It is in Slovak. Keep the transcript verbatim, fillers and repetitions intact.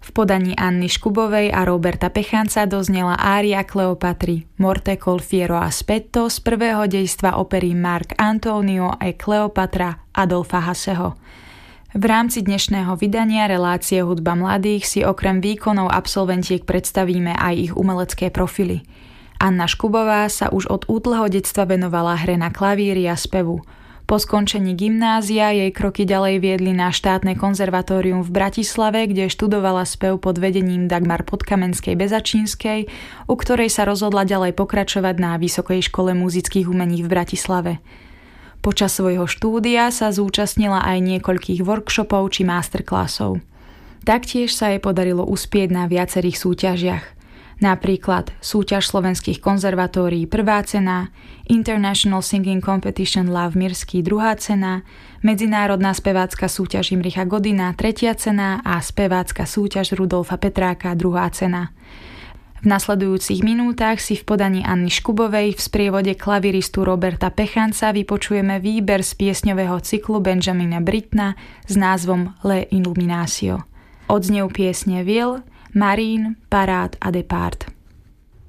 V podaní Anny Škubovej a Roberta Pechanca doznela ária Kleopatry Morte col fiero aspetto z prvého dejstva opery Marc Antonio e Kleopatra Adolfa Hasseho. V rámci dnešného vydania relácie Hudba mladých si okrem výkonov absolventiek predstavíme aj ich umelecké profily. Anna Škubová sa už od útleho detstva venovala hre na klavíri a spevu. Po skončení gymnázia jej kroky ďalej viedli na štátne konzervatórium v Bratislave, kde študovala spev pod vedením Dagmar Podkamenskej-Bezačínskej, u ktorej sa rozhodla ďalej pokračovať na Vysokej škole muzických umení v Bratislave. Počas svojho štúdia sa zúčastnila aj niekoľkých workshopov či masterclassov. Taktiež sa jej podarilo uspieť na viacerých súťažiach. Napríklad súťaž slovenských konzervatórií prvá cena, International Singing Competition Lav Mirsky druhá cena, medzinárodná spevácka súťaž Imricha Godina tretia cena a spevácka súťaž Rudolfa Petráka druhá cena. V nasledujúcich minútach si v podaní Anny Škubovej v sprievode klaviristu Roberta Pechanca vypočujeme výber z piesňového cyklu Benjamina Brittona s názvom Le Illuminatio. Odznev piesne Will, Marine, Parade a Depart.